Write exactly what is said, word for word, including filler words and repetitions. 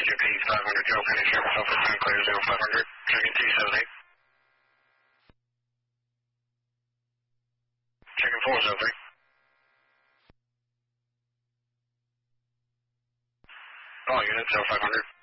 J P five hundred, Joe Finish Air, Alpha Sound Clear zero five hundred, checking T seven eight. Checking four zero three. All units zero five hundred.